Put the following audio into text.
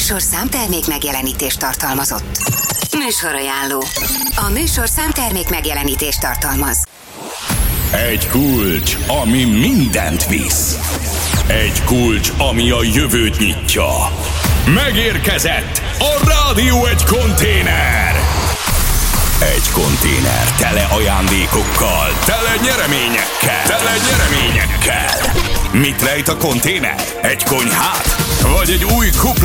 műsor számtermék megjelenítést tartalmazott. Műsorajánló. A műsor számtermék megjelenítést tartalmaz. Egy kulcs, ami mindent visz. Egy kulcs, ami a jövőt nyitja. Megérkezett a Rádió Egy konténer. Egy konténer tele ajándékokkal, tele nyereményekkel. Mit rejt a konténer? Egy konyhát? Vagy egy új kupla?